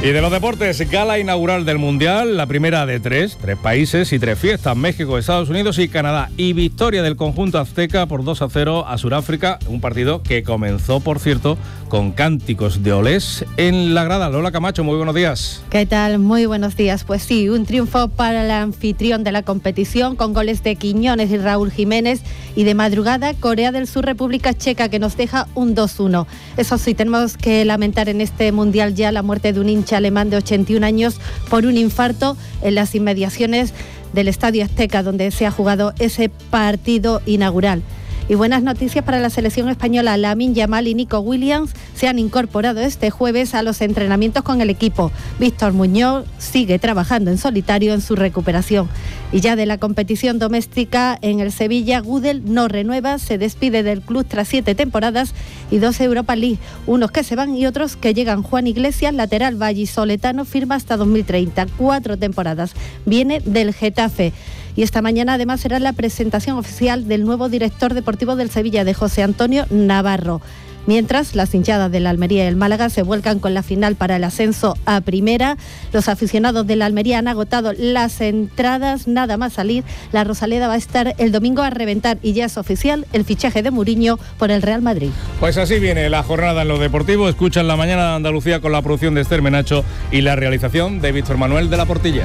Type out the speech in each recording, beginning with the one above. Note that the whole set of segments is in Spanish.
Y de los deportes, gala inaugural del Mundial, la primera de tres países y 3 fiestas, México, Estados Unidos y Canadá. Y victoria del conjunto azteca por 2-0 a Sudáfrica, un partido que comenzó, por cierto, con cánticos de olés en la grada. Lola Camacho, muy buenos días. ¿Qué tal? Muy buenos días. Pues sí, un triunfo para el anfitrión de la competición, con goles de Quiñones y Raúl Jiménez, y de madrugada, Corea del Sur, República Checa, que nos deja un 2-1. Eso sí, tenemos que lamentar en este Mundial ya la muerte de un hincha alemán de 81 años por un infarto en las inmediaciones del Estadio Azteca, donde se ha jugado ese partido inaugural. Y buenas noticias para la selección española. Lamine Yamal y Nico Williams se han incorporado este jueves a los entrenamientos con el equipo. Víctor Muñoz sigue trabajando en solitario en su recuperación. Y ya de la competición doméstica, en el Sevilla, Gudel no renueva, se despide del club tras 7 temporadas y 2 Europa League. Unos que se van y otros que llegan. Juan Iglesias, lateral vallisoletano, firma hasta 2030, 4 temporadas. Viene del Getafe. Y esta mañana además será la presentación oficial del nuevo director deportivo del Sevilla, de José Antonio Navarro. Mientras, las hinchadas de la Almería y el Málaga se vuelcan con la final para el ascenso a primera. Los aficionados de la Almería han agotado las entradas, nada más salir. La Rosaleda va a estar el domingo a reventar y ya es oficial el fichaje de Mourinho por el Real Madrid. Pues así viene la jornada en lo deportivo. Escuchan La Mañana de Andalucía con la producción de Esther Menacho y la realización de Víctor Manuel de la Portilla.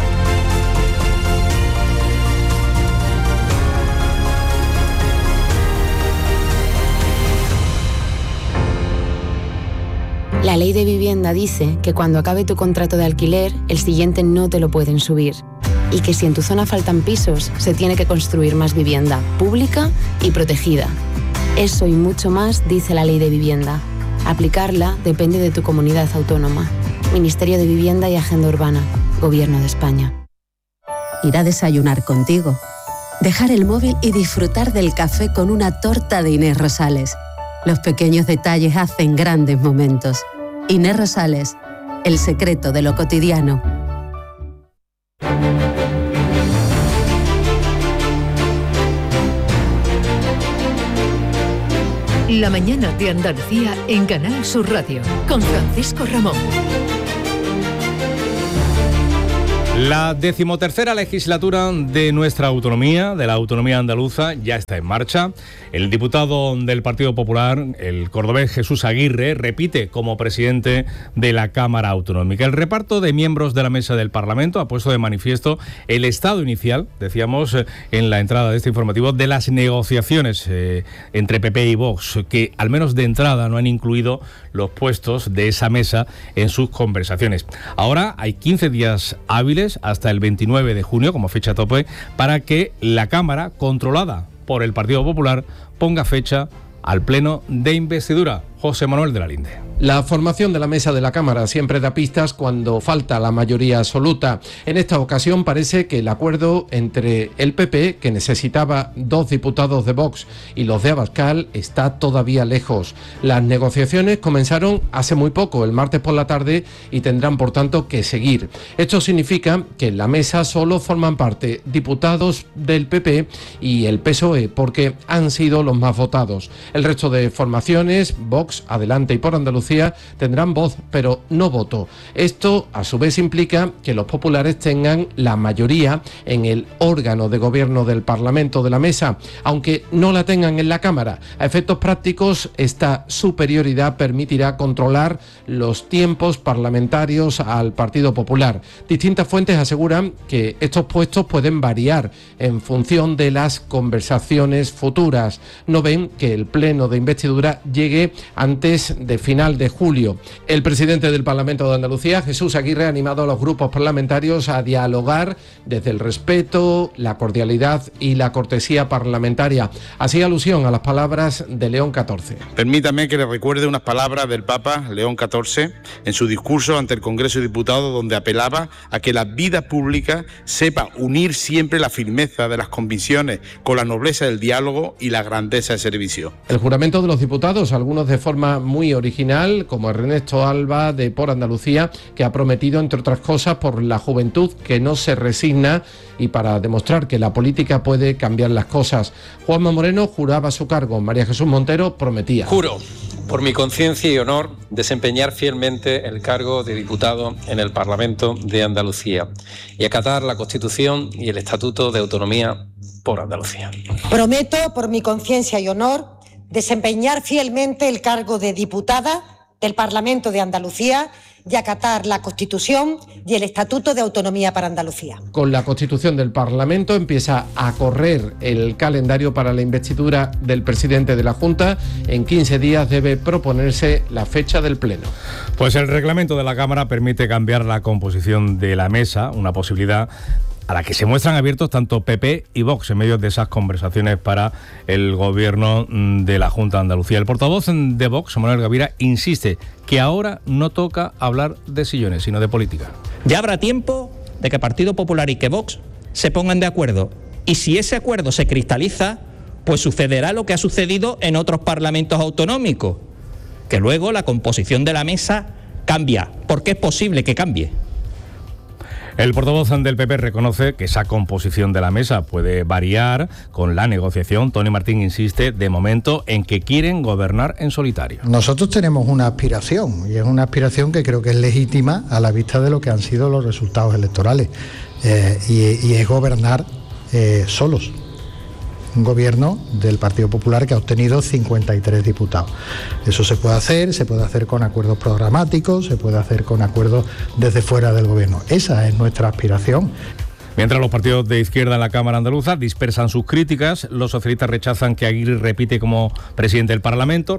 La ley de vivienda dice que cuando acabe tu contrato de alquiler, el siguiente no te lo pueden subir. Y que si en tu zona faltan pisos, se tiene que construir más vivienda pública y protegida. Eso y mucho más dice la ley de vivienda. Aplicarla depende de tu comunidad autónoma. Ministerio de Vivienda y Agenda Urbana. Gobierno de España. Ir a desayunar contigo. Dejar el móvil y disfrutar del café con una torta de Inés Rosales. Los pequeños detalles hacen grandes momentos. Inés Rosales, el secreto de lo cotidiano. La mañana de Andalucía en Canal Sur Radio, con Francisco Ramón. La 13ª legislatura de nuestra autonomía, de la autonomía andaluza, ya está en marcha. El diputado del Partido Popular, el cordobés Jesús Aguirre, repite como presidente de la Cámara Autonómica. El reparto de miembros de la mesa del Parlamento ha puesto de manifiesto el estado inicial, decíamos en la entrada de este informativo, de las negociaciones entre PP y Vox, que al menos de entrada no han incluido los puestos de esa mesa en sus conversaciones. Ahora hay 15 días hábiles hasta el 29 de junio como fecha tope para que la Cámara, controlada por el Partido Popular, ponga fecha al pleno de investidura. José Manuel de la Linde. La formación de la mesa de la Cámara siempre da pistas cuando falta la mayoría absoluta. En esta ocasión parece que el acuerdo entre el PP, que necesitaba 2 diputados de Vox, y los de Abascal está todavía lejos. Las negociaciones comenzaron hace muy poco, el martes por la tarde, y tendrán por tanto que seguir. Esto significa que en la mesa solo forman parte diputados del PP y el PSOE, porque han sido los más votados. El resto de formaciones, Vox, Adelante y Por Andalucía, tendrán voz, pero no voto. Esto, a su vez, implica que los populares tengan la mayoría en el órgano de gobierno del Parlamento de la mesa, aunque no la tengan en la Cámara. A efectos prácticos, esta superioridad permitirá controlar los tiempos parlamentarios al Partido Popular. Distintas fuentes aseguran que estos puestos pueden variar en función de las conversaciones futuras. No ven que el pleno de investidura llegue antes de final de julio. El presidente del Parlamento de Andalucía, Jesús Aguirre, ha animado a los grupos parlamentarios a dialogar desde el respeto, la cordialidad y la cortesía parlamentaria. Así alusión a las palabras de León XIV. Permítame que le recuerde unas palabras del Papa León XIV en su discurso ante el Congreso de Diputados, donde apelaba a que la vida pública sepa unir siempre la firmeza de las convicciones con la nobleza del diálogo y la grandeza del servicio. El juramento de los diputados, algunos de forma muy original, como Ernesto Alba de Por Andalucía, que ha prometido, entre otras cosas, por la juventud que no se resigna y para demostrar que la política puede cambiar las cosas. Juanma Moreno juraba su cargo, María Jesús Montero prometía. Juro, por mi conciencia y honor, desempeñar fielmente el cargo de diputado en el Parlamento de Andalucía y acatar la Constitución y el Estatuto de Autonomía por Andalucía. Prometo, por mi conciencia y honor, desempeñar fielmente el cargo de diputada del Parlamento de Andalucía y acatar la Constitución y el Estatuto de Autonomía para Andalucía. Con la Constitución del Parlamento empieza a correr el calendario para la investidura del presidente de la Junta. En 15 días debe proponerse la fecha del Pleno. Pues el reglamento de la Cámara permite cambiar la composición de la mesa, una posibilidad a la que se muestran abiertos tanto PP y Vox en medio de esas conversaciones para el gobierno de la Junta de Andalucía. El portavoz de Vox, Manuel Gavira, insiste que ahora no toca hablar de sillones, sino de política. Ya habrá tiempo de que Partido Popular y que Vox se pongan de acuerdo. Y si ese acuerdo se cristaliza, pues sucederá lo que ha sucedido en otros parlamentos autonómicos, que luego la composición de la mesa cambia, porque es posible que cambie. El portavoz del PP reconoce que esa composición de la mesa puede variar con la negociación. Tony Martín insiste, de momento, en que quieren gobernar en solitario. Nosotros tenemos una aspiración, y es una aspiración que creo que es legítima a la vista de lo que han sido los resultados electorales, y es gobernar solos. Un gobierno del Partido Popular que ha obtenido 53 diputados. Eso se puede hacer con acuerdos programáticos, se puede hacer con acuerdos desde fuera del gobierno. Esa es nuestra aspiración. Mientras los partidos de izquierda en la Cámara Andaluza dispersan sus críticas, los socialistas rechazan que Aguirre repita como presidente del Parlamento.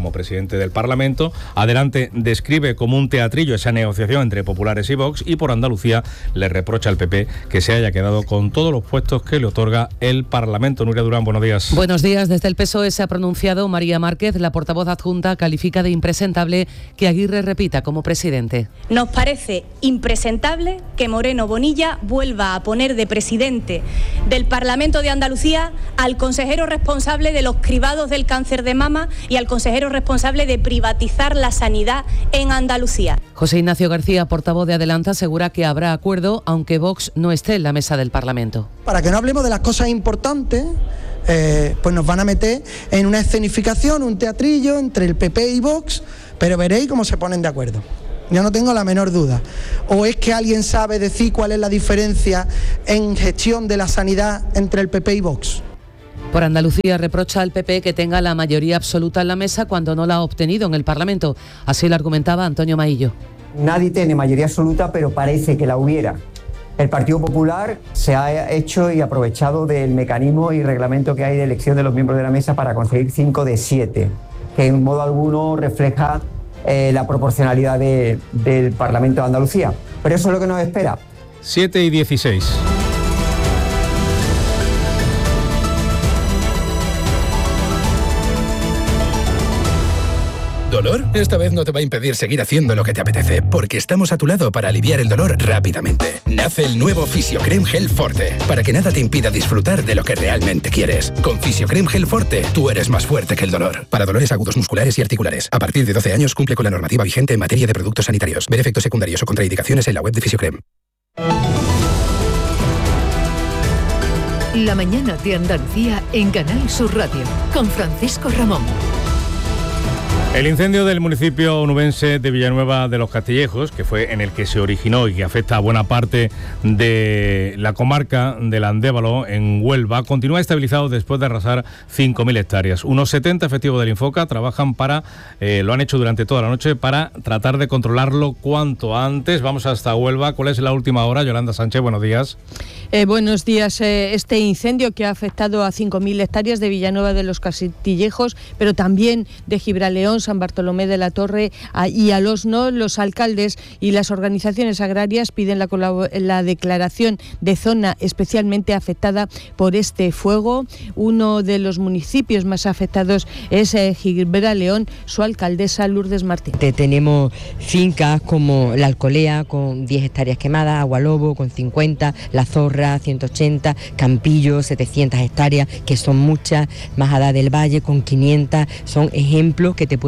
Adelante describe como un teatrillo esa negociación entre populares y Vox, y por Andalucía le reprocha al PP que se haya quedado con todos los puestos que le otorga el Parlamento. Nuria Durán, buenos días. Buenos días. Desde el PSOE se ha pronunciado María Márquez, la portavoz adjunta, califica de impresentable que Aguirre repita como presidente. Nos parece impresentable que Moreno Bonilla vuelva a poner de presidente del Parlamento de Andalucía al consejero responsable de los cribados del cáncer de mama y al consejero responsable de privatizar la sanidad en Andalucía. José Ignacio García, portavoz de Adelante, asegura que habrá acuerdo aunque Vox no esté en la mesa del Parlamento. Para que no hablemos de las cosas importantes, pues nos van a meter en una escenificación, un teatrillo entre el PP y Vox, pero veréis cómo se ponen de acuerdo. Yo no tengo la menor duda. ¿O es que alguien sabe decir cuál es la diferencia en gestión de la sanidad entre el PP y Vox? Por Andalucía reprocha al PP que tenga la mayoría absoluta en la mesa cuando no la ha obtenido en el Parlamento. Así lo argumentaba Antonio Maillo. Nadie tiene mayoría absoluta, pero parece que la hubiera. El Partido Popular se ha hecho y aprovechado del mecanismo y reglamento que hay de elección de los miembros de la mesa para conseguir 5 de 7, que en modo alguno refleja la proporcionalidad del Parlamento de Andalucía. Pero eso es lo que nos espera. 7:16. ¿Dolor? Esta vez no te va a impedir seguir haciendo lo que te apetece, porque estamos a tu lado para aliviar el dolor rápidamente. Nace el nuevo Fisiocrem Gel Forte, para que nada te impida disfrutar de lo que realmente quieres. Con Fisiocrem Gel Forte, tú eres más fuerte que el dolor. Para dolores agudos musculares y articulares. A partir de 12 años cumple con la normativa vigente en materia de productos sanitarios. Ver efectos secundarios o contraindicaciones en la web de Fisiocrem. La mañana de Andalucía en Canal Sur Radio, con Francisco Ramón. El incendio del municipio onubense de Villanueva de los Castillejos, que fue en el que se originó y que afecta a buena parte de la comarca del Andévalo, en Huelva, continúa estabilizado después de arrasar 5.000 hectáreas. Unos 70 efectivos del Infoca trabajan lo han hecho durante toda la noche para tratar de controlarlo cuanto antes. Vamos hasta Huelva. ¿Cuál es la última hora? Yolanda Sánchez, buenos días. Buenos días. Este incendio que ha afectado a 5.000 hectáreas de Villanueva de los Castillejos, pero también de Gibraleón, San Bartolomé de la Torre y Alosno, los alcaldes y las organizaciones agrarias piden la declaración de zona especialmente afectada por este fuego. Uno de los municipios más afectados es Gibraleón, su alcaldesa Lourdes Martín. Tenemos fincas como La Alcolea con 10 hectáreas quemadas, Agualobo con 50, La Zorra 180, Campillo 700 hectáreas, que son muchas, Majada del Valle con 500, son ejemplos que te pueden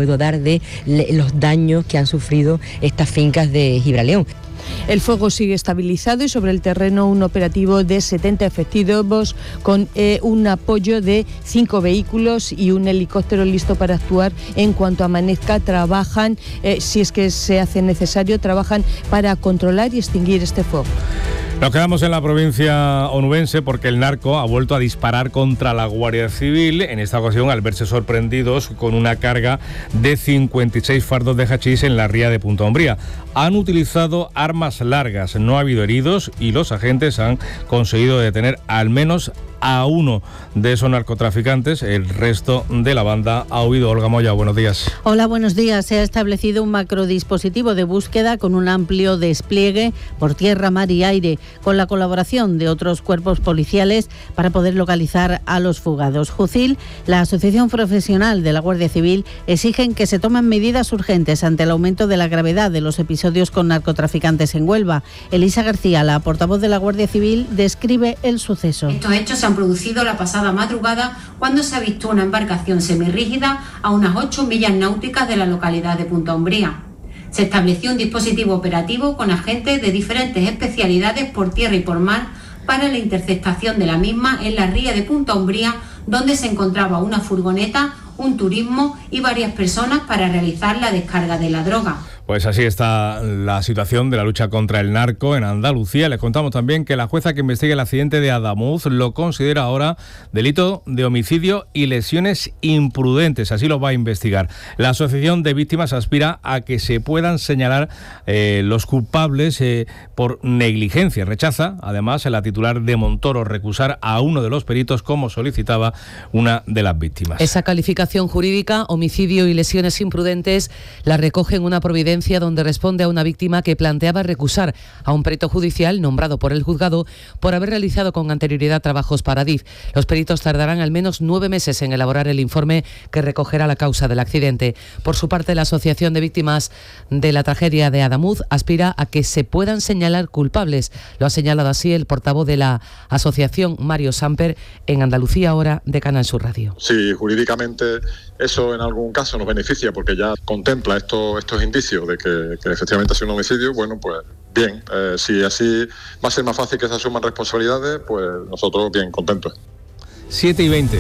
puedo dar de los daños que han sufrido estas fincas de Gibraleón. El fuego sigue estabilizado y sobre el terreno un operativo de 70 efectivos con un apoyo de 5 vehículos y un helicóptero listo para actuar en cuanto amanezca. Trabajan, si es que se hace necesario, trabajan para controlar y extinguir este fuego. Nos quedamos en la provincia onubense porque el narco ha vuelto a disparar contra la Guardia Civil, en esta ocasión al verse sorprendidos con una carga de 56 fardos de hachís en la ría de Punta Umbría. Han utilizado armas largas, no ha habido heridos y los agentes han conseguido detener al menos a uno de esos narcotraficantes. El resto de la banda ha huido. Olga Moya, buenos días. Hola, buenos días. Se ha establecido un macrodispositivo de búsqueda con un amplio despliegue por tierra, mar y aire, con la colaboración de otros cuerpos policiales para poder localizar a los fugados. Jucil, la Asociación Profesional de la Guardia Civil, exigen que se tomen medidas urgentes ante el aumento de la gravedad de los episodios con narcotraficantes en Huelva. Elisa García, la portavoz de la Guardia Civil, describe el suceso. Estos hechos se han producido la pasada madrugada cuando se avistó una embarcación semirrígida a unas 8 millas náuticas de la localidad de Punta Umbría. Se estableció un dispositivo operativo con agentes de diferentes especialidades por tierra y por mar para la interceptación de la misma en la ría de Punta Umbría, donde se encontraba una furgoneta, un turismo y varias personas para realizar la descarga de la droga. Pues así está la situación de la lucha contra el narco en Andalucía. Les contamos también que la jueza que investiga el accidente de Adamuz lo considera ahora delito de homicidio y lesiones imprudentes. Así lo va a investigar. La Asociación de Víctimas aspira a que se puedan señalar los culpables por negligencia. Rechaza, además, la titular de Montoro recusar a uno de los peritos como solicitaba una de las víctimas. Esa calificación jurídica, homicidio y lesiones imprudentes, la recoge en una providencia donde responde a una víctima que planteaba recusar a un perito judicial nombrado por el juzgado por haber realizado con anterioridad trabajos para DIF. Los peritos tardarán al menos 9 meses en elaborar el informe que recogerá la causa del accidente. Por su parte, la Asociación de Víctimas de la Tragedia de Adamuz aspira a que se puedan señalar culpables. Lo ha señalado así el portavoz de la asociación, Mario Samper, en Andalucía Ahora de Canal Sur Radio. Sí, jurídicamente eso en algún caso nos beneficia porque ya contempla estos indicios de que efectivamente ha sido un homicidio. Bueno, pues bien, si así va a ser más fácil que se asuman responsabilidades, pues nosotros bien contentos. 7:20.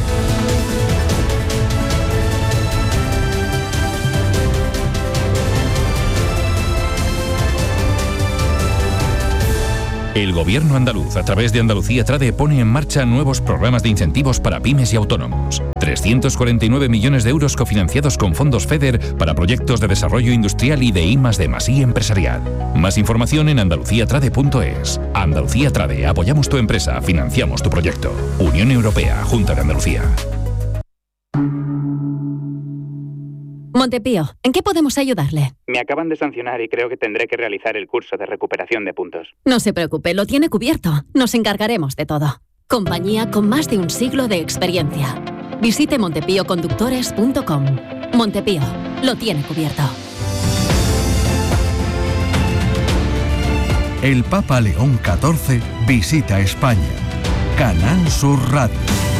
El Gobierno andaluz, a través de Andalucía Trade, pone en marcha nuevos programas de incentivos para pymes y autónomos. 349 millones de euros cofinanciados con fondos FEDER para proyectos de desarrollo industrial y de I+D+I empresarial. Más información en andaluciatrade.es. Andalucía Trade, apoyamos tu empresa, financiamos tu proyecto. Unión Europea, Junta de Andalucía. Montepío, ¿en qué podemos ayudarle? Me acaban de sancionar y creo que tendré que realizar el curso de recuperación de puntos. No se preocupe, lo tiene cubierto. Nos encargaremos de todo. Compañía con más de un siglo de experiencia. Visite montepíoconductores.com. Montepío, lo tiene cubierto. El Papa León XIV visita España. Canal Sur Radio.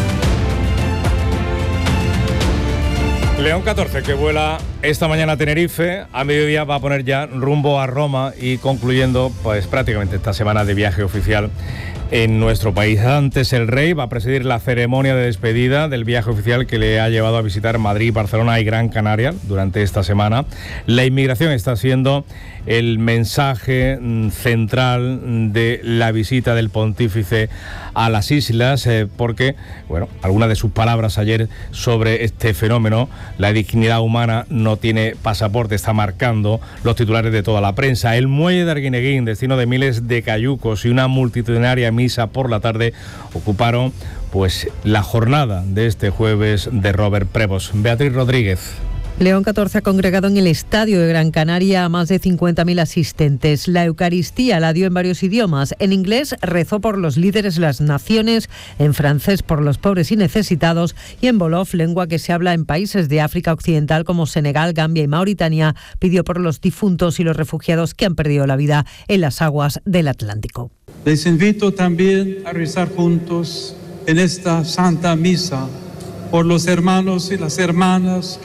León XIV, que vuela esta mañana a Tenerife, a mediodía va a poner ya rumbo a Roma y concluyendo pues prácticamente esta semana de viaje oficial en nuestro país. Antes el rey va a presidir la ceremonia de despedida del viaje oficial que le ha llevado a visitar Madrid, Barcelona y Gran Canaria durante esta semana. La inmigración está siendo el mensaje central de la visita del pontífice a las islas, porque, bueno, algunas de sus palabras ayer sobre este fenómeno, la dignidad humana no tiene pasaporte, está marcando los titulares de toda la prensa. El muelle de Arguineguín, destino de miles de cayucos, y una multitudinaria misa por la tarde ocuparon pues la jornada de este jueves de Robert Prevost. Beatriz Rodríguez. León XIV ha congregado en el Estadio de Gran Canaria a más de 50.000 asistentes. La Eucaristía la dio en varios idiomas. En inglés rezó por los líderes de las naciones, en francés por los pobres y necesitados y en Wolof, lengua que se habla en países de África Occidental como Senegal, Gambia y Mauritania, pidió por los difuntos y los refugiados que han perdido la vida en las aguas del Atlántico. Les invito también a rezar juntos en esta Santa Misa por los hermanos y las hermanas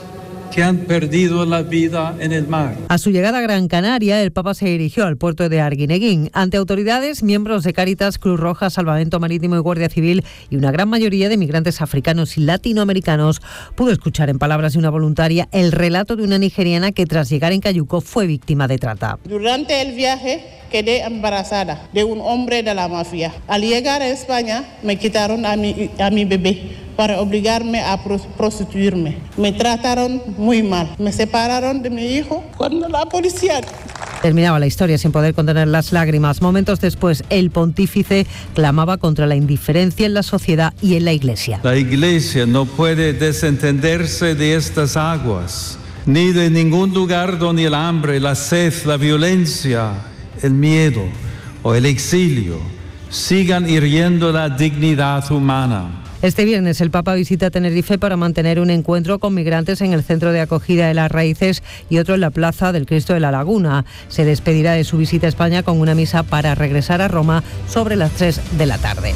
que han perdido la vida en el mar. A su llegada a Gran Canaria, el Papa se dirigió al puerto de Arguineguín. Ante autoridades, miembros de Cáritas, Cruz Roja, Salvamento Marítimo y Guardia Civil y una gran mayoría de migrantes africanos y latinoamericanos, pudo escuchar en palabras de una voluntaria el relato de una nigeriana que tras llegar en Cayuco fue víctima de trata. Durante el viaje quedé embarazada de un hombre de la mafia. Al llegar a España me quitaron a mi bebé para obligarme a prostituirme. Me trataron muy mal. Me separaron de mi hijo cuando la policía... Terminaba la historia sin poder contener las lágrimas. Momentos después, el pontífice clamaba contra la indiferencia en la sociedad y en la Iglesia. La Iglesia no puede desentenderse de estas aguas, ni de ningún lugar donde el hambre, la sed, la violencia, el miedo o el exilio sigan hiriendo la dignidad humana. Este viernes el Papa visita Tenerife para mantener un encuentro con migrantes en el centro de acogida de Las Raíces y otro en la Plaza del Cristo de la Laguna. Se despedirá de su visita a España con una misa para regresar a Roma sobre las 3 de la tarde.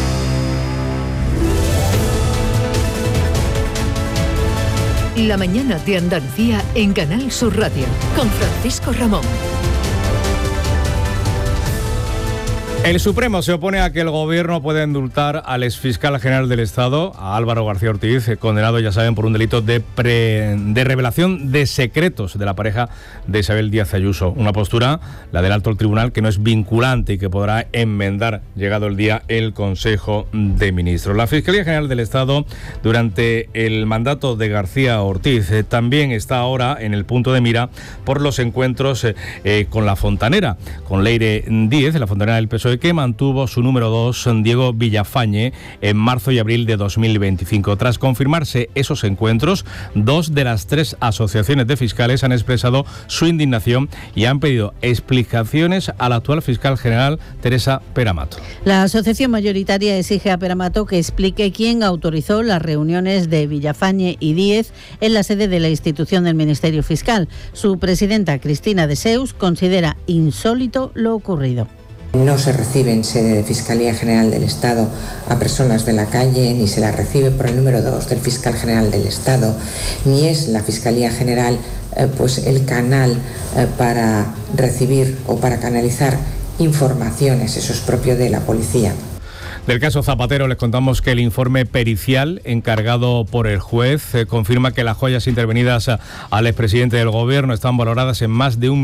La mañana de Andalucía en Canal Sur Radio con Francisco Ramón. El Supremo se opone a que el Gobierno pueda indultar al exfiscal general del Estado, a Álvaro García Ortiz, condenado, ya saben, por un delito de revelación de secretos de la pareja de Isabel Díaz Ayuso. Una postura, la del alto tribunal, que no es vinculante y que podrá enmendar, llegado el día, el Consejo de Ministros. La Fiscalía General del Estado, durante el mandato de García Ortiz, también está ahora en el punto de mira por los encuentros con la fontanera, con Leire Díez, la fontanera del PSOE, que mantuvo su número 2, Diego Villafañe, en marzo y abril de 2025. Tras confirmarse esos encuentros, 2 de las 3 asociaciones de fiscales han expresado su indignación y han pedido explicaciones a la actual fiscal general, Teresa Peramato. La asociación mayoritaria exige a Peramato que explique quién autorizó las reuniones de Villafañe y Díez en la sede de la institución del Ministerio Fiscal. Su presidenta, Cristina de Seus, considera insólito lo ocurrido. No se recibe en sede de Fiscalía General del Estado a personas de la calle, ni se la recibe por el número 2 del Fiscal General del Estado, ni es la Fiscalía General pues el canal para recibir o para canalizar informaciones, eso es propio de la policía. Del caso Zapatero les contamos que el informe pericial encargado por el juez confirma que las joyas intervenidas al expresidente del Gobierno están valoradas en más de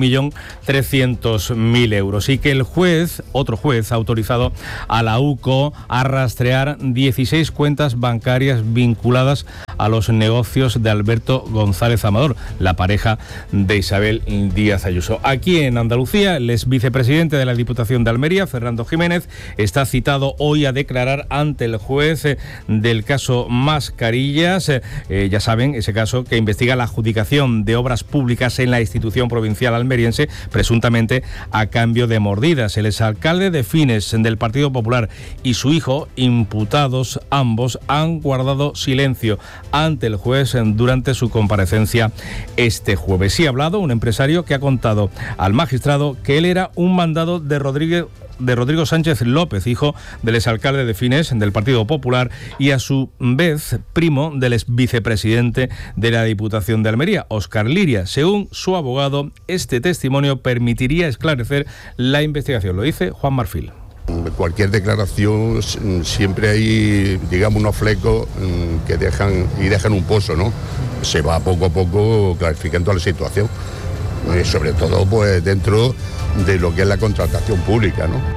1.300.000 euros y que el juez, otro juez, ha autorizado a la UCO a rastrear 16 cuentas bancarias vinculadas a los negocios de Alberto González Amador, la pareja de Isabel Díaz Ayuso. Aquí en Andalucía, el exvicepresidente de la Diputación de Almería, Fernando Jiménez, está citado hoy a declarar ante el juez del caso Mascarillas, ya saben, ese caso que investiga la adjudicación de obras públicas en la institución provincial almeriense, presuntamente a cambio de mordidas. El exalcalde de Fines del Partido Popular y su hijo, imputados ambos, han guardado silencio ante el juez durante su comparecencia este jueves. Sí ha hablado un empresario que ha contado al magistrado que él era un mandado de Rodrigo Sánchez López, hijo del exalcalde de Fines del Partido Popular y a su vez primo del exvicepresidente de la Diputación de Almería, Óscar Liria. Según su abogado, este testimonio permitiría esclarecer la investigación. Lo dice Juan Marfil. Cualquier declaración siempre hay, digamos, unos flecos que dejan un pozo, ¿no? Se va poco a poco clarificando la situación, sobre todo pues dentro de lo que es la contratación pública, ¿no?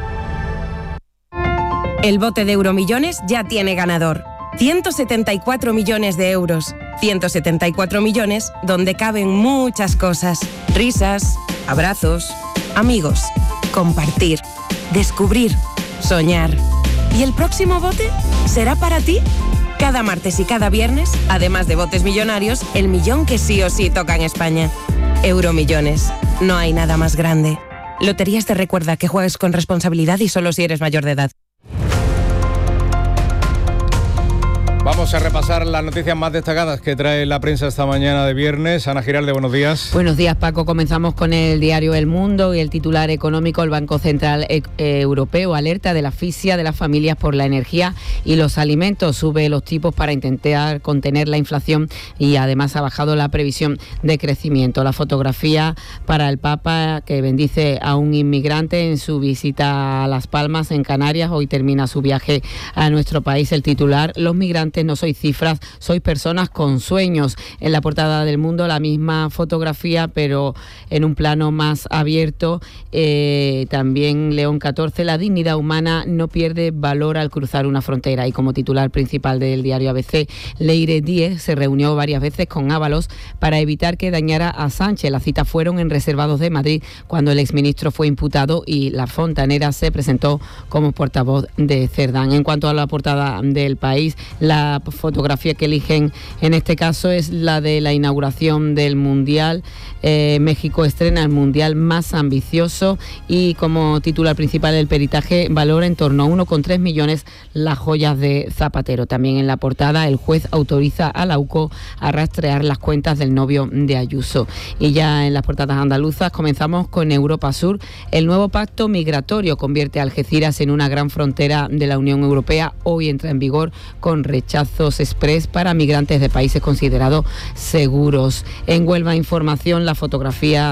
El bote de Euromillones ya tiene ganador. 174 millones de euros. 174 millones donde caben muchas cosas. Risas, abrazos, amigos, compartir, descubrir, soñar. ¿Y el próximo bote será para ti? Cada martes y cada viernes, además de botes millonarios, el millón que sí o sí toca en España. Euromillones. No hay nada más grande. Loterías te recuerda que juegues con responsabilidad y solo si eres mayor de edad. Vamos a repasar las noticias más destacadas que trae la prensa esta mañana de viernes. Ana Giralde, buenos días. Buenos días, Paco. Comenzamos con el diario El Mundo y el titular económico. El Banco Central Europeo alerta de la asfixia de las familias por la energía y los alimentos. Sube los tipos para intentar contener la inflación y además ha bajado la previsión de crecimiento. La fotografía para el Papa, que bendice a un inmigrante en su visita a Las Palmas, en Canarias. Hoy termina su viaje a nuestro país. El titular: los migrantes no sois cifras, sois personas con sueños. En la portada del Mundo la misma fotografía, pero en un plano más abierto. También León 14, la dignidad humana no pierde valor al cruzar una frontera. Y como titular principal del diario ABC, Leire Díez se reunió varias veces con Ábalos para evitar que dañara a Sánchez. Las citas fueron en Reservados de Madrid cuando el exministro fue imputado y La Fontanera se presentó como portavoz de Cerdán. En cuanto a la portada del País, la fotografía que eligen en este caso es la de la inauguración del Mundial. México estrena el Mundial más ambicioso y como titular principal el peritaje valora en torno a 1,3 millones las joyas de Zapatero. También en la portada el juez autoriza a la UCO a rastrear las cuentas del novio de Ayuso. Y ya en las portadas andaluzas comenzamos con Europa Sur. El nuevo pacto migratorio convierte a Algeciras en una gran frontera de la Unión Europea. Hoy entra en vigor con rechazos express para migrantes de países considerados seguros. En Huelva Información, la fotografía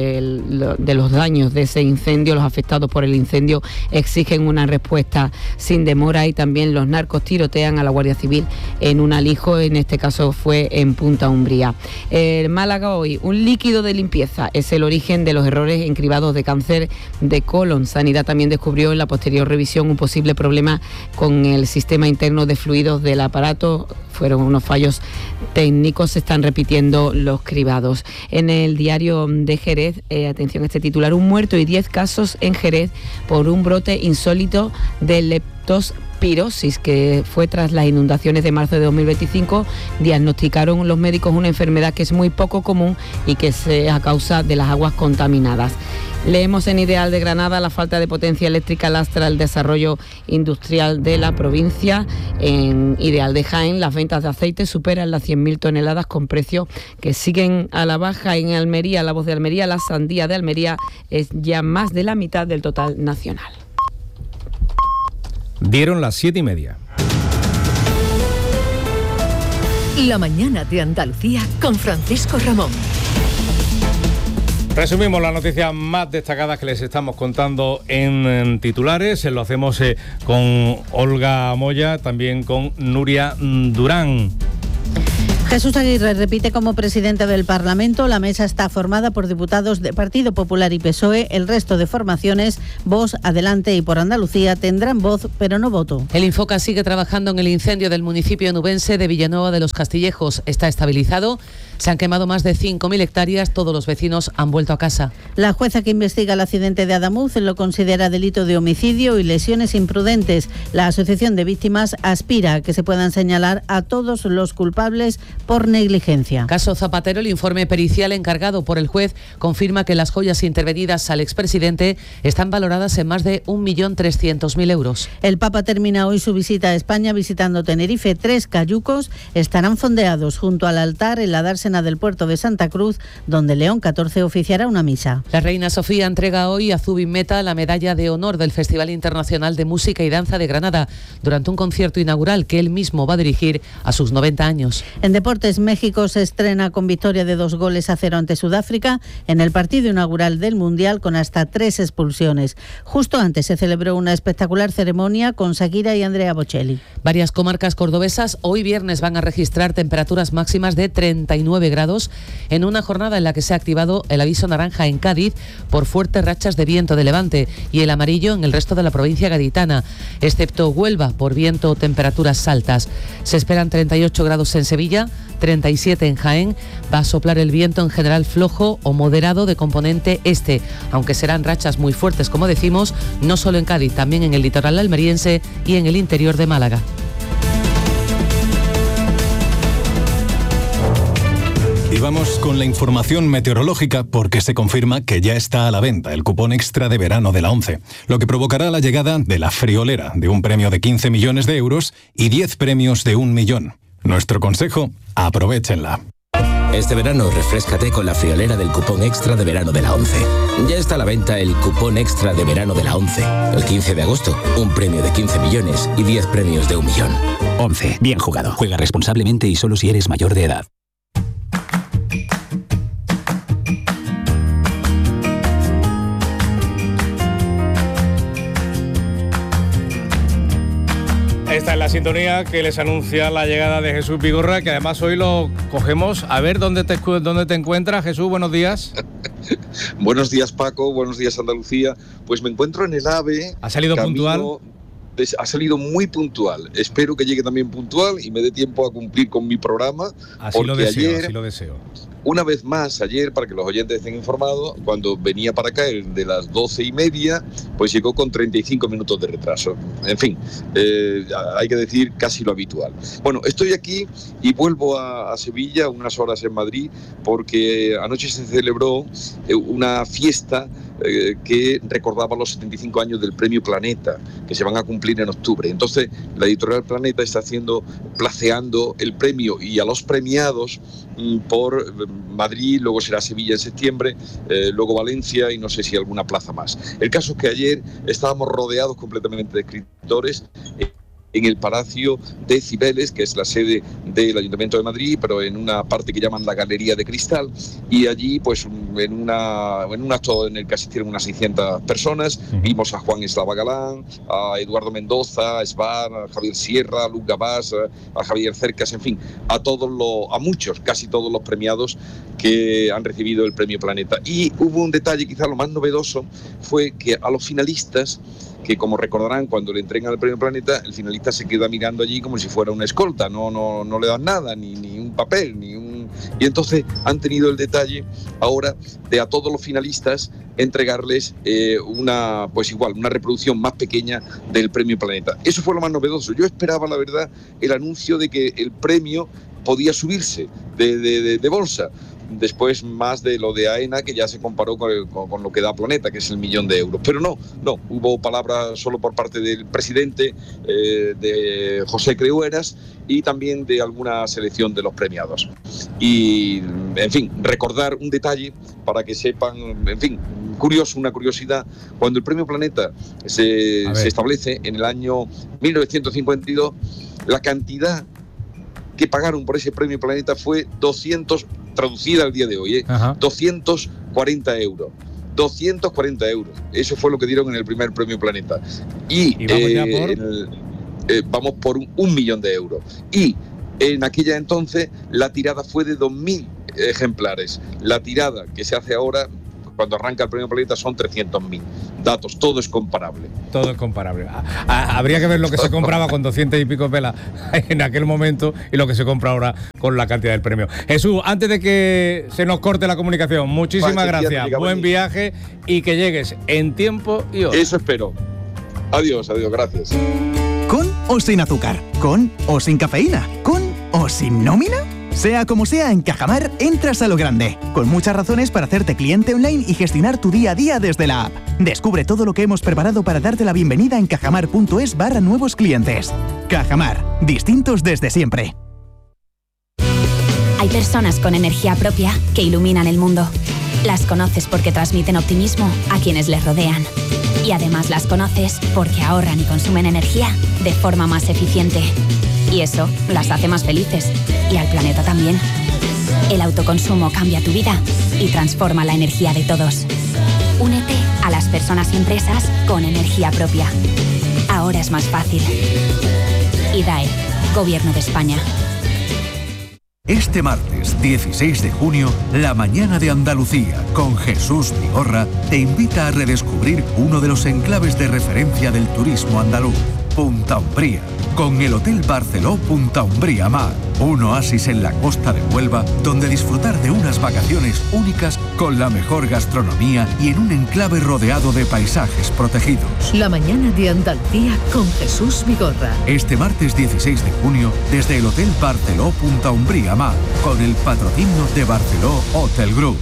de los daños de ese incendio. Los afectados por el incendio exigen una respuesta sin demora y también los narcos tirotean a la Guardia Civil en un alijo, en este caso fue en Punta Umbría. Málaga Hoy, un líquido de limpieza es el origen de los errores en cribados de cáncer de colon. Sanidad también descubrió en la posterior revisión un posible problema con el sistema interno de fluidos del aparato. Fueron unos fallos técnicos, se están repitiendo los cribados. En el diario de Jerez, atención a este titular: un muerto y 10 casos en Jerez por un brote insólito de leptospirosis que fue tras las inundaciones de marzo de 2025. Diagnosticaron los médicos una enfermedad que es muy poco común y que es a causa de las aguas contaminadas. Leemos en Ideal de Granada: la falta de potencia eléctrica lastra el desarrollo industrial de la provincia. En Ideal de Jaén, las ventas de aceite superan las 100.000 toneladas con precios que siguen a la baja. En Almería, La Voz de Almería: la sandía de Almería es ya más de la mitad del total nacional. Dieron las 7:30. La mañana de Andalucía con Francisco Ramón. Resumimos las noticias más destacadas que les estamos contando en titulares. Lo hacemos con Olga Moya, también con Nuria Durán. Jesús Aguirre repite como presidente del Parlamento. La mesa está formada por diputados de Partido Popular y PSOE. El resto de formaciones, Vox, Adelante y Por Andalucía, tendrán voz pero no voto. El Infoca sigue trabajando en el incendio del municipio nubense de Villanueva de los Castillejos. Está estabilizado. Se han quemado más de 5.000 hectáreas. Todos los vecinos han vuelto a casa. La jueza que investiga el accidente de Adamuz lo considera delito de homicidio y lesiones imprudentes. La Asociación de Víctimas aspira a que se puedan señalar a todos los culpables por negligencia. Caso Zapatero: el informe pericial encargado por el juez confirma que las joyas intervenidas al expresidente están valoradas en más de 1.300.000 euros. El Papa termina hoy su visita a España visitando Tenerife. 3 cayucos estarán fondeados junto al altar en la dársena del puerto de Santa Cruz, donde León XIV oficiará una misa. La reina Sofía entrega hoy a Zubin-Meta la medalla de honor del Festival Internacional de Música y Danza de Granada durante un concierto inaugural que él mismo va a dirigir a sus 90 años. En deportes, México se estrena con victoria de 2-0 ante Sudáfrica en el partido inaugural del Mundial con hasta 3 expulsiones. Justo antes se celebró una espectacular ceremonia con Shakira y Andrea Bocelli. Varias comarcas cordobesas hoy viernes van a registrar temperaturas máximas de 39 grados en una jornada en la que se ha activado el aviso naranja en Cádiz por fuertes rachas de viento de levante y el amarillo en el resto de la provincia gaditana, excepto Huelva por viento o temperaturas altas. Se esperan 38 grados en Sevilla, 37 en Jaén. Va a soplar el viento en general flojo o moderado de componente este, aunque serán rachas muy fuertes, como decimos, no solo en Cádiz, también en el litoral almeriense y en el interior de Málaga. vamos con la información meteorológica porque se confirma que ya está a la venta el cupón extra de verano de la ONCE, lo que provocará la llegada de la friolera de un premio de 15 millones de euros y 10 premios de 1 millón. Nuestro consejo, aprovéchenla. Este verano refréscate con la friolera del cupón extra de verano de la ONCE. Ya está a la venta el cupón extra de verano de la ONCE. El 15 de agosto, un premio de 15 millones y 10 premios de 1 millón. ONCE, bien jugado. Juega responsablemente y solo si eres mayor de edad. Esta es la sintonía que les anuncia la llegada de Jesús Vigorra, que además hoy lo cogemos. A ver, ¿dónde te encuentras, Jesús? Buenos días. Buenos días, Paco. Buenos días, Andalucía. Pues me encuentro en el AVE. ¿Ha salido puntual? Ha salido muy puntual. Espero que llegue también puntual y me dé tiempo a cumplir con mi programa. Así lo deseo. Una vez más, ayer, para que los oyentes estén informados, cuando venía para acá el de las 12:30, pues llegó con 35 minutos de retraso. En fin, hay que decir casi lo habitual. Bueno, estoy aquí y vuelvo a Sevilla, unas horas en Madrid, porque anoche se celebró una fiesta que recordaba los 75 años del Premio Planeta, que se van a cumplir en octubre. Entonces, la editorial Planeta está placeando el premio y a los premiados por Madrid, luego será Sevilla en septiembre, luego Valencia y no sé si alguna plaza más. El caso es que ayer estábamos rodeados completamente de escritores en el Palacio de Cibeles, que es la sede del Ayuntamiento de Madrid, pero en una parte que llaman la Galería de Cristal, y allí pues en un acto en el que asistieron unas 600 personas, vimos a Juan Eslava Galán, a Eduardo Mendoza, a Esbar, a Javier Sierra, a Luz Gabás, a Javier Cercas, en fin, a muchos, casi todos los premiados que han recibido el Premio Planeta. Y hubo un detalle, quizá lo más novedoso, fue que a los finalistas, que como recordarán, cuando le entregan el Premio Planeta, el finalista se queda mirando allí como si fuera una escolta, no le dan nada, ni un papel, Y entonces han tenido el detalle ahora de a todos los finalistas entregarles una reproducción más pequeña del Premio Planeta. Eso fue lo más novedoso. Yo esperaba, la verdad, el anuncio de que el premio podía subirse de bolsa. Después más de lo de AENA, que ya se comparó con lo que da Planeta, que es el 1 millón de euros. Pero no, hubo palabras solo por parte del presidente, de José Creueras, y también de alguna selección de los premiados. Y, en fin, recordar un detalle para que sepan, en fin, una curiosidad. Cuando el Premio Planeta se establece en el año 1952, la cantidad que pagaron por ese Premio Planeta fue 200, traducida al día de hoy, 240 euros. 240 euros. Eso fue lo que dieron en el primer Premio Planeta. Y vamos por 1 millón de euros. Y en aquella entonces la tirada fue de 2.000 ejemplares. La tirada que se hace ahora, cuando arranca el Premio Planeta, son 300.000. Datos, todo es comparable. Todo es comparable. Habría que ver lo que se compraba con 200 y pico velas en aquel momento y lo que se compra ahora con la cantidad del premio. Jesús, antes de que se nos corte la comunicación, muchísimas gracias. Buen viaje y que llegues en tiempo y hora. Eso espero. Adiós, gracias. ¿Con o sin azúcar? ¿Con o sin cafeína? ¿Con o sin nómina? Sea como sea, en Cajamar entras a lo grande, con muchas razones para hacerte cliente online y gestionar tu día a día desde la app. Descubre todo lo que hemos preparado para darte la bienvenida en cajamar.es/nuevos clientes. Cajamar, distintos desde siempre. Hay personas con energía propia que iluminan el mundo. Las conoces porque transmiten optimismo a quienes les rodean. Y además las conoces porque ahorran y consumen energía de forma más eficiente. Y eso las hace más felices. Y al planeta también. El autoconsumo cambia tu vida y transforma la energía de todos. Únete a las personas y empresas con energía propia. Ahora es más fácil. IDAE, Gobierno de España. Este martes 16 de junio, La Mañana de Andalucía, con Jesús Vigorra, te invita a redescubrir uno de los enclaves de referencia del turismo andaluz. Punta Umbría, con el Hotel Barceló Punta Umbría Mar, un oasis en la costa de Huelva, donde disfrutar de unas vacaciones únicas con la mejor gastronomía y en un enclave rodeado de paisajes protegidos. La mañana de Andalucía con Jesús Vigorra. Este martes 16 de junio, desde el Hotel Barceló Punta Umbría Mar, con el patrocinio de Barceló Hotel Group.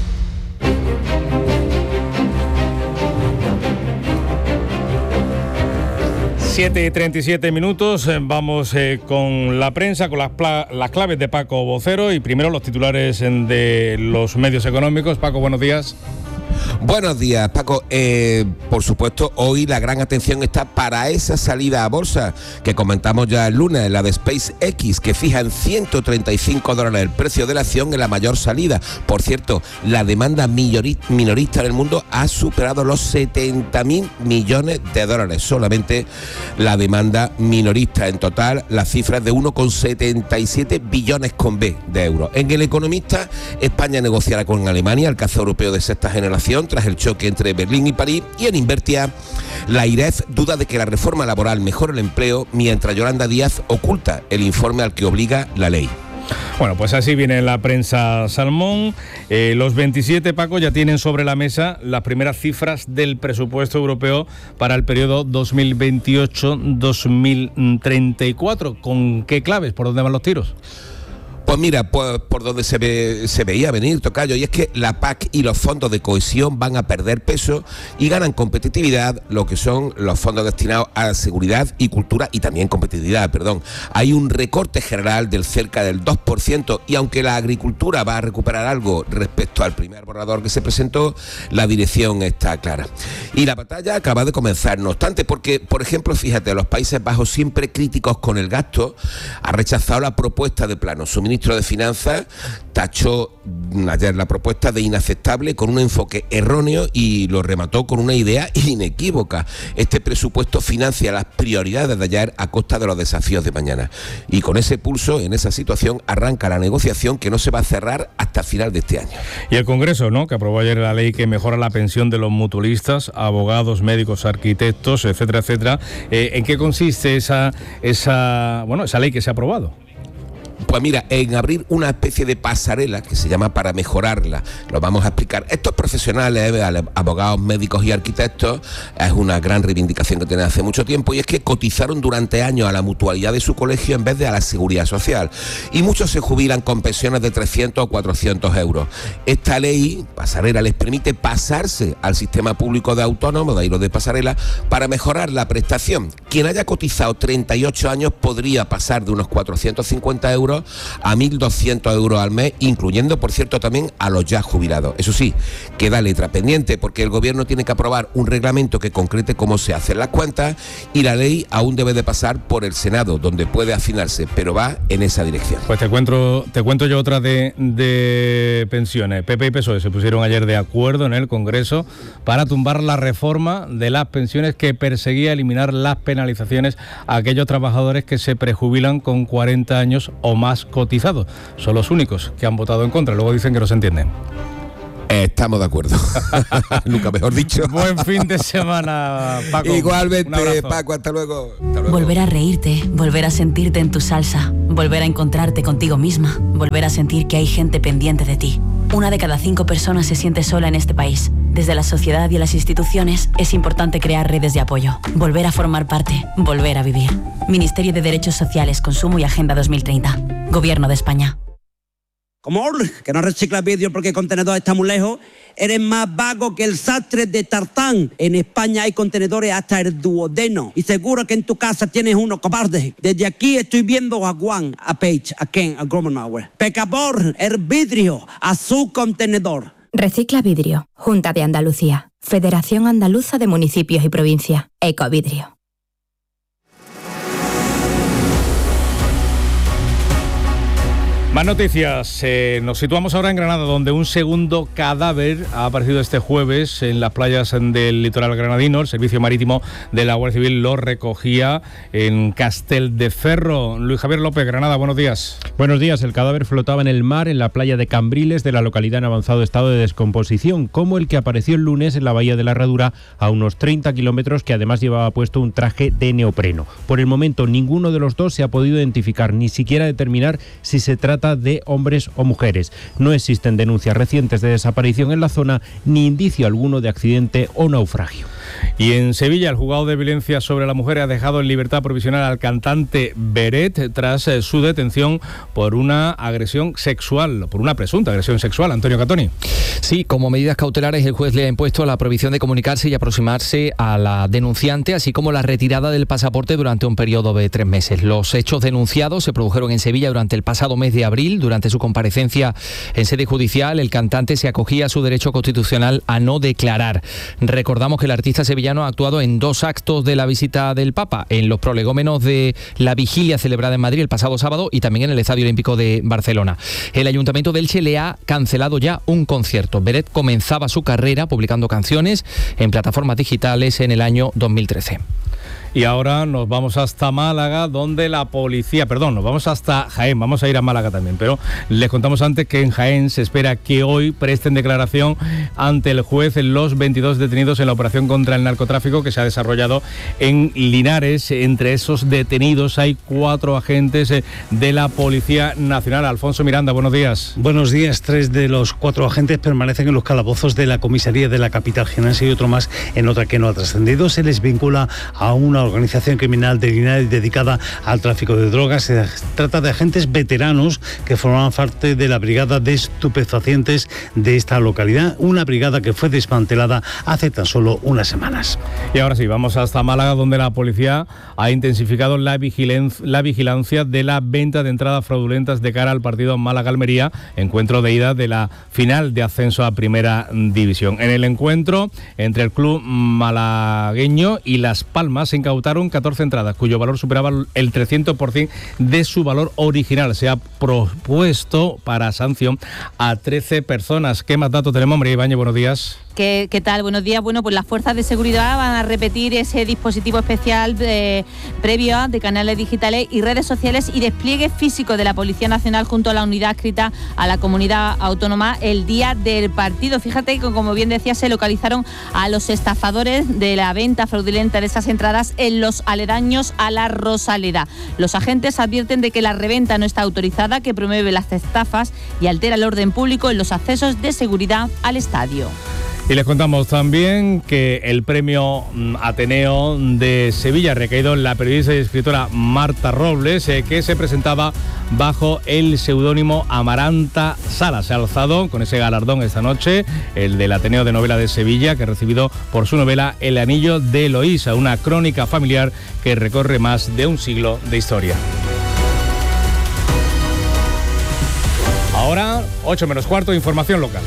Siete y 37 minutos, vamos con la prensa, con las claves de Paco Vocero y primero los titulares de los medios económicos. Paco, buenos días. Buenos días, Paco. Por supuesto, hoy la gran atención está para esa salida a bolsa que comentamos ya el lunes, la de SpaceX, que fija en $135 el precio de la acción en la mayor salida. Por cierto, la demanda minorista en el mundo ha superado los $70.000 millones. Solamente la demanda minorista. En total, la cifra es de 1,77 billones con B de euros. En El Economista, España negociará con Alemania el caza europeo de sexta generación tras el choque entre Berlín y París. Y en Invertia, la IREF duda de que la reforma laboral mejore el empleo, mientras Yolanda Díaz oculta el informe al que obliga la ley. Bueno, pues así viene la prensa Salmón. Los 27, Paco, ya tienen sobre la mesa las primeras cifras del presupuesto europeo para el periodo 2028-2034. ¿Con qué claves? ¿Por dónde van los tiros? Pues mira, por donde se veía venir, tocayo, y es que la PAC y los fondos de cohesión van a perder peso y ganan competitividad lo que son los fondos destinados a seguridad y cultura y también competitividad, Hay un recorte general del cerca del 2% y aunque la agricultura va a recuperar algo respecto al primer borrador que se presentó, la dirección está clara. Y la batalla acaba de comenzar, no obstante, porque, por ejemplo, fíjate, los Países Bajos, siempre críticos con el gasto, ha rechazado la propuesta de plano. Su ministro de Finanzas tachó ayer la propuesta de inaceptable con un enfoque erróneo y lo remató con una idea inequívoca. Este presupuesto financia las prioridades de ayer a costa de los desafíos de mañana. Y con ese pulso, en esa situación, arranca la negociación que no se va a cerrar hasta final de este año. Y el Congreso, ¿no?, que aprobó ayer la ley que mejora la pensión de los mutualistas, abogados, médicos, arquitectos, etcétera, etcétera. ¿En qué consiste esa ley que se ha aprobado? Pues mira, en abrir una especie de pasarela que se llama para mejorarla. Lo vamos a explicar. Estos profesionales, abogados, médicos y arquitectos, es una gran reivindicación que tienen hace mucho tiempo, y es que cotizaron durante años a la mutualidad de su colegio en vez de a la seguridad social. Y muchos se jubilan con pensiones de 300 o 400 euros. Esta ley, pasarela, les permite pasarse al sistema público de autónomos, de ahí lo de pasarela, para mejorar la prestación. Quien haya cotizado 38 años podría pasar de unos 450 euros a 1.200 euros al mes, incluyendo, por cierto, también a los ya jubilados. Eso sí, queda letra pendiente porque el gobierno tiene que aprobar un reglamento que concrete cómo se hacen las cuentas y la ley aún debe de pasar por el Senado, donde puede afinarse, pero va en esa dirección. Pues te cuento yo otra de pensiones. PP y PSOE se pusieron ayer de acuerdo en el Congreso para tumbar la reforma de las pensiones que perseguía eliminar las penalizaciones a aquellos trabajadores que se prejubilan con 40 años o más cotizados. Son los únicos que han votado en contra. Luego dicen que no se entienden. Estamos de acuerdo. Nunca mejor dicho. Buen fin de semana, Paco. Igualmente, Paco, hasta luego. Volver a reírte, volver a sentirte en tu salsa, volver a encontrarte contigo misma, volver a sentir que hay gente pendiente de ti. 1 de cada 5 personas se siente sola en este país. Desde la sociedad y las instituciones es importante crear redes de apoyo, volver a formar parte, volver a vivir. Ministerio de Derechos Sociales, Consumo y Agenda 2030. Gobierno de España. Como que no reciclas vidrio porque el contenedor está muy lejos, eres más vago que el sastre de Tartán. En España hay contenedores hasta el duodeno y seguro que en tu casa tienes uno, cobarde. Desde aquí estoy viendo a Juan, a Paige, a Ken, a Gromenauer. Pecador, el vidrio a su contenedor. Recicla vidrio. Junta de Andalucía. Federación Andaluza de Municipios y Provincia. Ecovidrio. Más noticias. Nos situamos ahora en Granada, donde un segundo cadáver ha aparecido este jueves en las playas del litoral granadino. El Servicio Marítimo de la Guardia Civil lo recogía en Castelldefels. Luis Javier López, Granada, buenos días. Buenos días. El cadáver flotaba en el mar en la playa de Cambriles, de la localidad en avanzado estado de descomposición, como el que apareció el lunes en la bahía de la Herradura, a unos 30 kilómetros, que además llevaba puesto un traje de neopreno. Por el momento, ninguno de los dos se ha podido identificar, ni siquiera determinar si se trata de hombres o mujeres. No existen denuncias recientes de desaparición en la zona, ni indicio alguno de accidente o naufragio. Y en Sevilla, el juzgado de violencia sobre la mujer ha dejado en libertad provisional al cantante Beret tras su detención por una agresión sexual, por una presunta agresión sexual. Antonio Catoni. Sí, como medidas cautelares, el juez le ha impuesto la prohibición de comunicarse y aproximarse a la denunciante, así como la retirada del pasaporte durante un periodo de 3 meses. Los hechos denunciados se produjeron en Sevilla durante el pasado mes de abril. Durante su comparecencia en sede judicial, el cantante se acogía a su derecho constitucional a no declarar. Recordamos que el artista sevillano ha actuado en 2 actos de la visita del Papa, en los prolegómenos de la vigilia celebrada en Madrid el pasado sábado y también en el Estadio Olímpico de Barcelona. El Ayuntamiento de Elche le ha cancelado ya un concierto. Beret comenzaba su carrera publicando canciones en plataformas digitales en el año 2013. Y ahora nos vamos hasta Málaga, donde la policía... nos vamos hasta Jaén, vamos a ir a Málaga también, pero les contamos antes que en Jaén se espera que hoy presten declaración ante el juez los 22 detenidos en la operación contra el narcotráfico que se ha desarrollado en Linares. Entre esos detenidos hay 4 agentes de la Policía Nacional. Alfonso Miranda, buenos días. Buenos días. 3 de los 4 agentes permanecen en los calabozos de la comisaría de la capital jienense y otro más en otra que no ha trascendido. Se les vincula a una organización criminal de Linares dedicada al tráfico de drogas. Se trata de agentes veteranos que formaban parte de la brigada de estupefacientes de esta localidad, una brigada que fue desmantelada hace tan solo unas semanas. Y ahora sí, vamos hasta Málaga, donde la policía ha intensificado la vigilancia de la venta de entradas fraudulentas de cara al partido Málaga-Almería, encuentro de ida de la final de ascenso a Primera División. En el encuentro entre el club malagueño y Las Palmas se incautaron 14 entradas, cuyo valor superaba el 300% de su valor original. Se ha propuesto para sanción a 13 personas. ¿Qué más datos tenemos, María Ibáñez? Buenos días. ¿Qué tal? Buenos días. Bueno, pues las fuerzas de seguridad van a repetir ese dispositivo especial previo de canales digitales y redes sociales y despliegue físico de la Policía Nacional junto a la unidad adscrita a la comunidad autónoma el día del partido. Fíjate que, como bien decía, se localizaron a los estafadores de la venta fraudulenta de esas entradas en los aledaños a la Rosaleda. Los agentes advierten de que la reventa no está autorizada, que promueve las estafas y altera el orden público en los accesos de seguridad al estadio. Y les contamos también que el premio Ateneo de Sevilla ha recaído en la periodista y escritora Marta Robles, que se presentaba bajo el seudónimo Amaranta Sala. Se ha alzado con ese galardón esta noche, el del Ateneo de Novela de Sevilla, que ha recibido por su novela El Anillo de Eloísa, una crónica familiar que recorre más de un siglo de historia. Ahora, 8 menos cuarto, información local.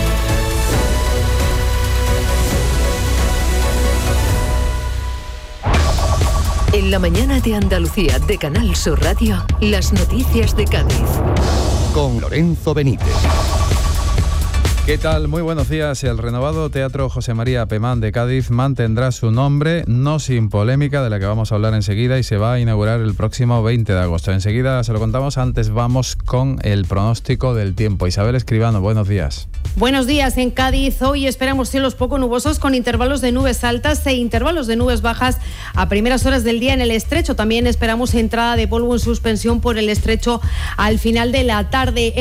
En la mañana de Andalucía de Canal Sur Radio, las noticias de Cádiz. Con Lorenzo Benítez. ¿Qué tal? Muy buenos días. El renovado Teatro José María Pemán de Cádiz mantendrá su nombre, no sin polémica, de la que vamos a hablar enseguida, y se va a inaugurar el próximo 20 de agosto. Enseguida se lo contamos. Antes vamos con el pronóstico del tiempo. Isabel Escribano, buenos días. Buenos días. En Cádiz hoy esperamos cielos poco nubosos con intervalos de nubes altas e intervalos de nubes bajas a primeras horas del día en el estrecho. También esperamos entrada de polvo en suspensión por el estrecho al final de la tarde.